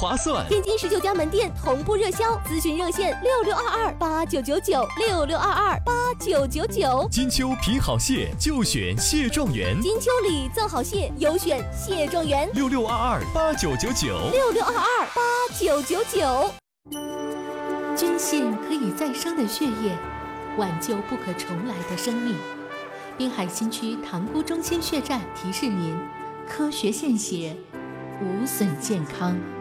划算。 天津19家门店同步热销，咨询热线66228999，66228999。 金秋品好蟹，就选蟹状元。 金秋里赠好蟹，有选蟹状元。66228999，66228999。 捐献可以再生的血液，挽救不可重来的生命。滨海新区塘沽中心血站提示您：科学献血，无损健康。